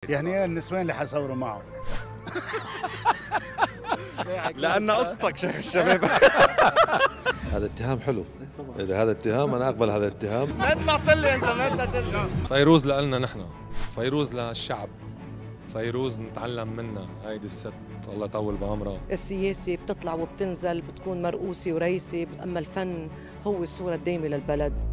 يعني ايه النسوان اللي حصوروا معه؟ لأن قصتك شيخ الشباب. هذا اتهام حلو. إذا هذا اتهام أنا أقبل هذا الاتهام. ما طلعت لي انت، ما طلعت. فيروز لنا نحن، فيروز للشعب، فيروز نتعلم منها. هيدي الست الله يطول بعمرها. السياسة بتطلع وبتنزل، بتكون مرؤوسة ورئيسة، أما الفن هو الصورة الدايمة للبلد.